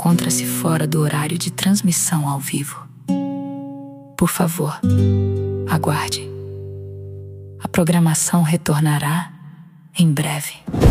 encontra-se fora do horário de transmissão ao vivo. Por favor, aguarde. A programação retornará em breve.